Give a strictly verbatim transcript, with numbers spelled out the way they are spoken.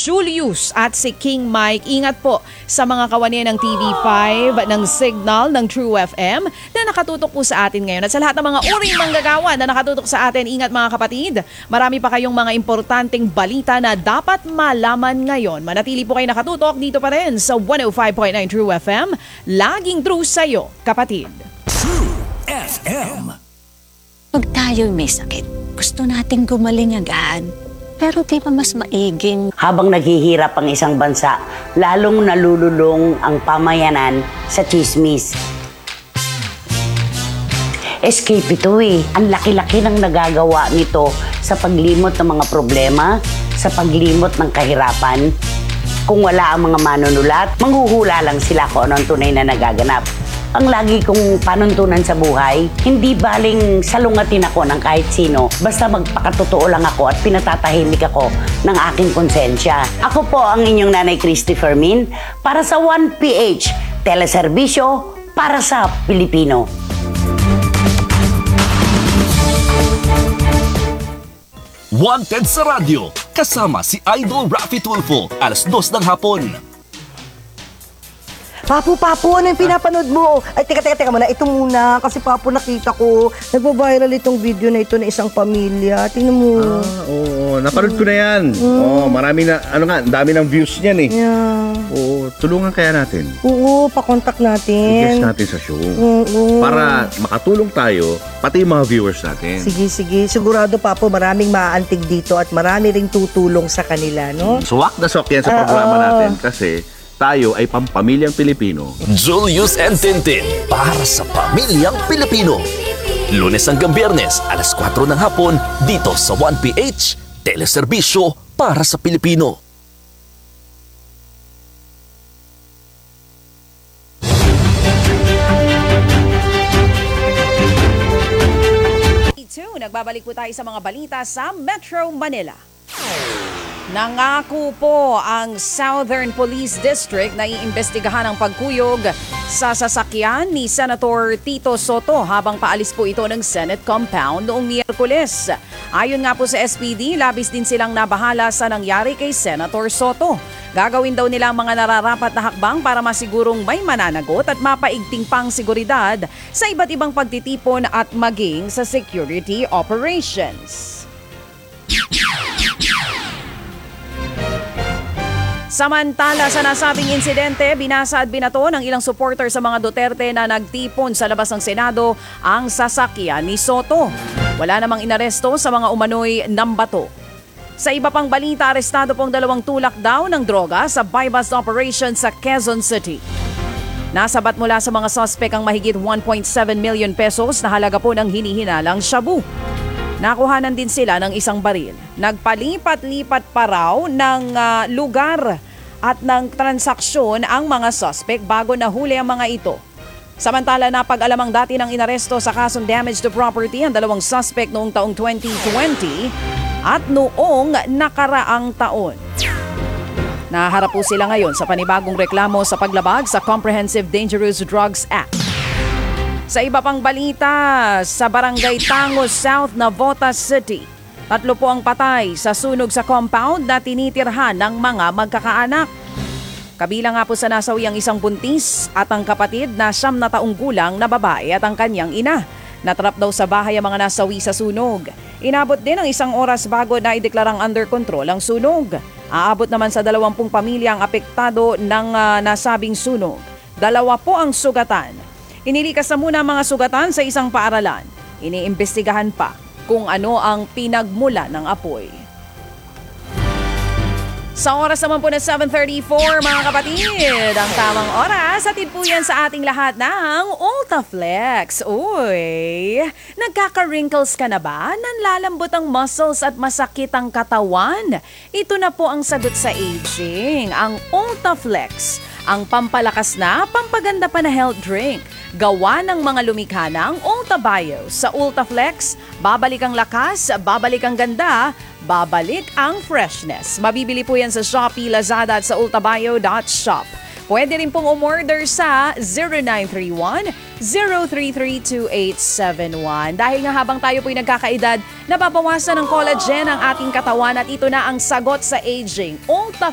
Julius at si King Mike. Ingat po sa mga kawani ng T V five, ng Signal, ng True F M na nakatutok po sa atin ngayon. At sa lahat ng mga uring manggagawa na nakatutok sa atin, ingat mga kapatid. Marami pa kayong mga importanteng balita na dapat malaman ngayon. Manatili po kayo nakatutok dito pa rin sa one oh five point nine True F M. Laging true sa'yo, kapatid. True F M. Pag tayo'y may sakit, gusto nating gumaling agad. Pero di ba mas maiging Habang naghihirap ang isang bansa, lalong nalululong ang pamayanan sa chismis. Escape ito eh. Ang laki-laki ng nagagawa nito sa paglimot ng mga problema, sa paglimot ng kahirapan. Kung wala ang mga manunulat, manghuhula lang sila kung ano ang tunay na nagaganap. Ang lagi kong panuntunan sa buhay, hindi baling salungatin ako ng kahit sino, basta magpakatotoo lang ako at pinatatahimik ako ng aking konsensya. Ako po ang inyong nanay Christy Fermin para sa one P H, teleserbisyo para sa Pilipino. Wanted sa radyo, kasama si Idol Raffy Tulfo, alas dos ng hapon. Papu, Papu, ano yung pinapanood mo? Ay, teka, teka, teka muna. Ito muna. Kasi, Papu, nakita ko, nagbo-viral itong video na ito na isang pamilya. Tingnan mo. Ah, oo. Napanood ko na yan. Mm. Oo, marami na, ano nga, dami ng views niyan eh. Yeah. Oo, tulungan kaya natin. Oo, pakontak I-guest natin. natin sa show. Oo. Para makatulong tayo, pati yung mga viewers natin. Sige, sige. Sigurado, Papu, maraming maaantig dito at marami ring tutulong sa kanila, no? Suwak na suwak yan sa Ah, programa oo. natin kasi tayo ay pampamilyang Pilipino. Julius and Tintin, para sa pamilyang Pilipino. Lunes hanggang Biyernes, alas kwatro ng hapon, dito sa one P H, teleserbisyo para sa Pilipino. Two, nagbabalik po tayo sa mga balita sa Metro Manila. Nangako po ang Southern Police District na iimbestigahan ang pagkuyog sa sasakyan ni Senator Tito Soto habang paalis po ito ng Senate compound noong Miyerkules. Ayon nga po sa S P D, labis din silang nabahala sa nangyari kay Senator Soto. Gagawin daw nila ang mga nararapat na hakbang para masigurong may mananagot at mapaigting pang seguridad sa iba't ibang pagtitipon at maging sa security operations. Samantala sa nasabing insidente, binasa at binato ng ilang supporter sa mga Duterte na nagtipon sa labas ng Senado ang sasakyan ni Soto. Wala namang inaresto sa mga umano'y nambato. Sa iba pang balita, arestado pong dalawang tulak daw ng droga sa buy-bust operation sa Quezon City. Nasabat mula sa mga suspect ang mahigit one point seven million pesos na halaga po ng hinihinalang shabu. Nakuhanan din sila ng isang baril. Nagpalipat-lipat pa raw ng uh, lugar at ng transaksyon ang mga suspect bago nahuli ang mga ito. Samantala, napag-alamang dati ng inaresto sa kasong damage to property ang dalawang suspect noong taong twenty twenty at noong nakaraang taon. Naharap po sila ngayon sa panibagong reklamo sa paglabag sa Comprehensive Dangerous Drugs Act. Sa iba pang balita, sa Barangay Tangos South, Navotas City, tatlo po ang patay sa sunog sa compound na tinitirhan ng mga magkakaanak. Kabilang nga po sa nasawi ang isang buntis at ang kapatid na siyam na taong gulang na babae at ang kanyang ina. Natrap daw sa bahay ang mga nasawi sa sunog. Inabot din ang isang oras bago na ideklarang under control ang sunog. Aabot naman sa dalawampung pamilya ang apektado ng uh, nasabing sunog. Dalawa po ang sugatan. Inilikas na muna ang mga sugatan sa isang paaralan. Iniimbestigahan pa kung ano ang pinagmula ng apoy. Sa oras naman po na seven thirty-four, mga kapatid, ang tamang oras, hatid po yan sa ating lahat ng Ultaflex. Uy, nagkaka-wrinkles ka na ba? Nanlalambot ang muscles at masakit ang katawan? Ito na po ang sagot sa aging, ang Ultaflex. Ang pampalakas na, pampaganda pa na health drink. Gawa ng mga lumikha ng Ulta Bio. Sa Ultaflex, babalik ang lakas, babalik ang ganda, babalik ang freshness. Mabibili po yan sa Shopee, Lazada at sa ultabio dot shop. Pwede rin pong umorder sa zero nine three one, zero three three two eight seven one. Dahil nga habang tayo po'y nagkakaedad, nababawasan ng collagen ang ating katawan at ito na ang sagot sa aging. Ulta